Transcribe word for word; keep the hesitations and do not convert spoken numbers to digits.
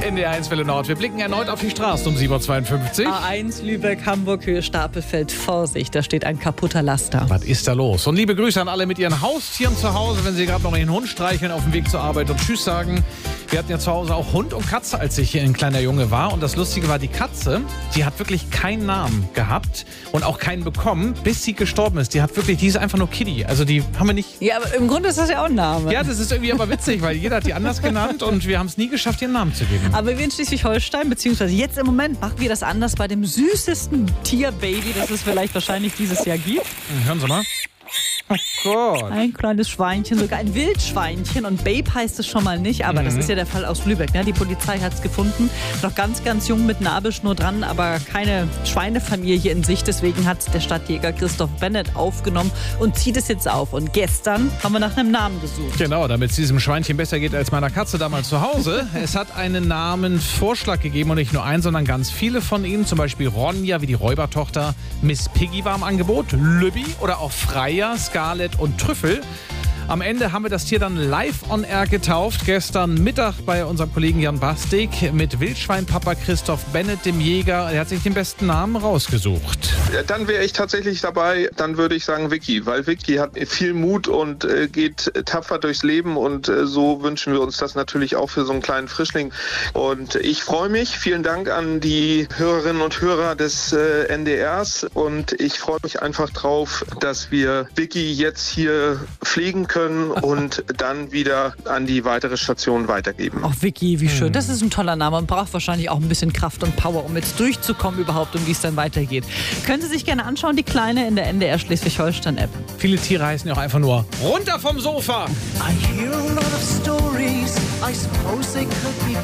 N D R eins Welle Nord. Wir blicken erneut auf die Straße um sieben Uhr zweiundfünfzig. A eins Lübeck, Hamburg, Höhe Stapelfeld. Vorsicht, da steht ein kaputter Laster. Was ist da los? Und liebe Grüße an alle mit ihren Haustieren zu Hause, wenn sie gerade noch ihren Hund streicheln auf dem Weg zur Arbeit und Tschüss sagen. Wir hatten ja zu Hause auch Hund und Katze, als ich ein kleiner Junge war. Und das Lustige war, die Katze, die hat wirklich keinen Namen gehabt und auch keinen bekommen, bis sie gestorben ist. Die hat wirklich, die ist einfach nur Kitty. Also die haben wir nicht... Ja, aber im Grunde ist das ja auch ein Name. Ja, das ist irgendwie aber witzig, weil jeder hat die anders genannt und wir haben es nie geschafft, ihren Namen zu geben. Aber wir in Schleswig-Holstein, beziehungsweise jetzt im Moment, machen wir das anders bei dem süßesten Tierbaby, das es vielleicht wahrscheinlich dieses Jahr gibt. Hören Sie mal. Oh Gott. Ein kleines Schweinchen, sogar ein Wildschweinchen. Und Babe heißt es schon mal nicht, aber mhm. das ist ja der Fall aus Lübeck. Ne? Die Polizei hat es gefunden. Noch ganz, ganz jung mit Nabelschnur dran, aber keine Schweinefamilie in Sicht. Deswegen hat der Stadtjäger Christoph Bennett aufgenommen und zieht es jetzt auf. Und gestern haben wir nach einem Namen gesucht. Genau, damit es diesem Schweinchen besser geht als meiner Katze damals zu Hause. Es hat einen Namenvorschlag gegeben und nicht nur einen, sondern ganz viele von ihnen. Zum Beispiel Ronja wie die Räubertochter, Miss Piggy war im Angebot, Lübbi oder auch Freya, Scarlett und Trüffel. Am Ende haben wir das Tier dann live on air getauft. Gestern Mittag bei unserem Kollegen Jan Bastik mit Wildschweinpapa Christoph Bennett, dem Jäger. Er hat sich den besten Namen rausgesucht. Ja, dann wäre ich tatsächlich dabei, dann würde ich sagen Vicky, weil Vicky hat viel Mut und äh, geht tapfer durchs Leben und äh, so wünschen wir uns das natürlich auch für so einen kleinen Frischling. Und ich freue mich. Vielen Dank an die Hörerinnen und Hörer des äh, N D Rs und ich freue mich einfach drauf, dass wir Vicky jetzt hier pflegen können und dann wieder an die weitere Station weitergeben. Ach, Vicky, wie schön. Das ist ein toller Name und braucht wahrscheinlich auch ein bisschen Kraft und Power, um jetzt durchzukommen überhaupt und wie es dann weitergeht. Können Sie sich gerne anschauen, die Kleine in der N D R Schleswig-Holstein-App. Viele Tiere heißen ja auch einfach nur runter vom Sofa. I hear a lot of stories. I suppose they could be